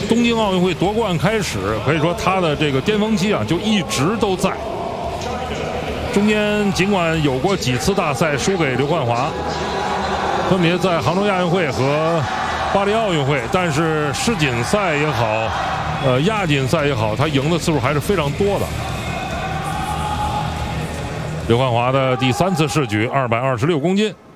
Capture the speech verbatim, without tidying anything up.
东京奥运会夺冠开始，可以说他的这个巅峰期啊，就一直都在。中间尽管有过几次大赛输给刘冠华，分别在杭州亚运会和巴黎奥运会，但是世锦赛也好，呃亚锦赛也好，他赢的次数还是非常多的。刘冠华的第三次试举，二百二十六公斤。